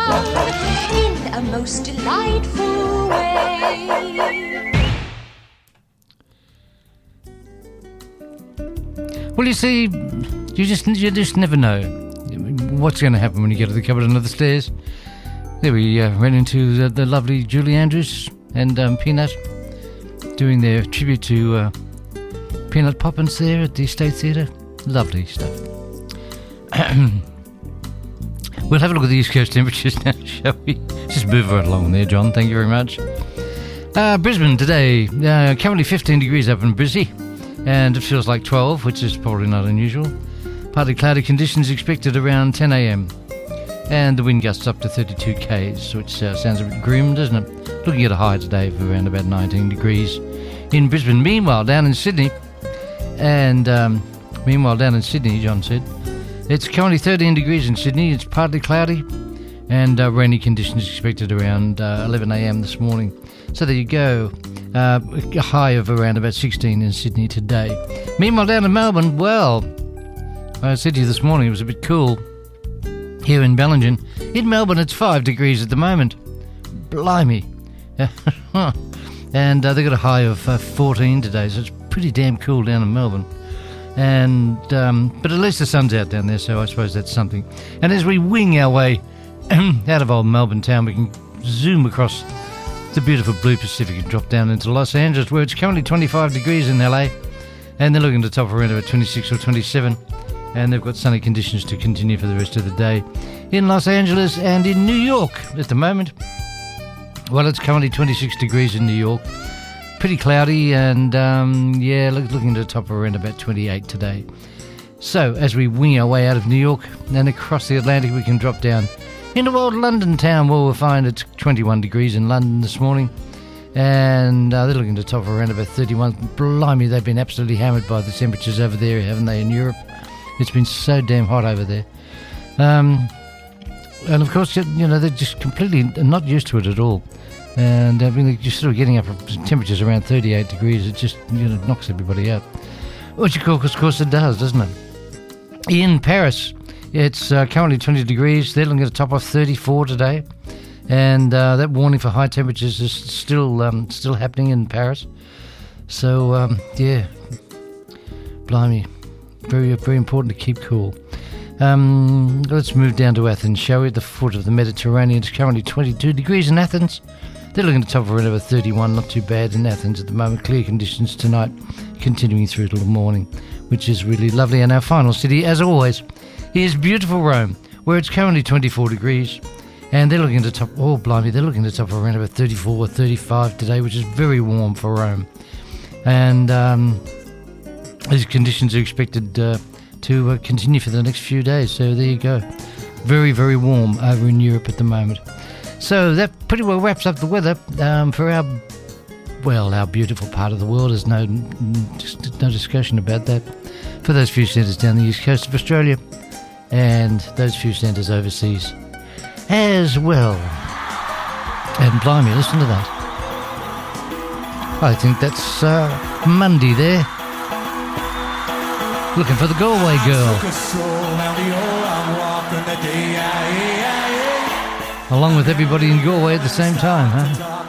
in a most delightful way. Well, you see, you just never know what's going to happen when you get to the cupboard under the stairs. There we ran into the lovely Julie Andrews and Peanut doing their tribute to Peanut Poppins there at the State Theatre. Lovely stuff. We'll have a look at the East Coast temperatures now, shall we? Just move right along there, John. Thank you very much. Brisbane today, currently 15 degrees up in Brizzy, and it feels like 12, which is probably not unusual. Partly cloudy conditions expected around 10 a.m. And the wind gusts up to 32 k's, which sounds a bit grim, doesn't it? Looking at a high today of around about 19 degrees in Brisbane. Meanwhile, down in Sydney, John said, it's currently 13 degrees in Sydney. It's partly cloudy and rainy conditions expected around 11 a.m. this morning. So there you go. A high of around about 16 in Sydney today. Meanwhile, down in Melbourne, well, I said to you this morning it was a bit cool here in Bellingen. In Melbourne, it's 5 degrees at the moment. Blimey. And they've got a high of 14 today, so it's pretty damn cool down in Melbourne. And but at least the sun's out down there, so I suppose that's something. And as we wing our way out of old Melbourne town, we can zoom across the beautiful blue Pacific and drop down into Los Angeles, where it's currently 25 degrees in LA, and they're looking to top around about 26 or 27, and they've got sunny conditions to continue for the rest of the day in Los Angeles and in New York at the moment. Well, it's currently 26 degrees in New York. Pretty cloudy and, looking to top around about 28 today. So, as we wing our way out of New York and across the Atlantic, we can drop down into old London town, where we'll find it's 21 degrees in London this morning. And they're looking to top around about 31. Blimey, they've been absolutely hammered by the temperatures over there, haven't they, in Europe? It's been so damn hot over there. And, of course, they're just completely not used to it at all. And I mean, they're just sort of getting up to temperatures around 38 degrees. It just knocks everybody out. Which, of course, it does, doesn't it? In Paris, it's currently 20 degrees. They're looking at a top of 34 today. And that warning for high temperatures is still happening in Paris. So, blimey. Very, very important to keep cool. Let's move down to Athens, shall we? At the foot of the Mediterranean. It's currently 22 degrees in Athens. They're looking to top around over 31, not too bad in Athens at the moment. Clear conditions tonight, continuing through till the morning, which is really lovely. And our final city, as always, is beautiful Rome, where it's currently 24 degrees. And they're looking to top, they're looking to top around about 34 or 35 today, which is very warm for Rome. And these conditions are expected to continue for the next few days. So there you go. Very, very warm over in Europe at the moment. So that pretty well wraps up the weather for our beautiful part of the world. There's no discussion about that. For those few centres down the east coast of Australia and those few centres overseas as well. And blimey, listen to that. I think that's Mundy there. Looking for the Galway girl. Along with everybody in Galway at the same time, huh?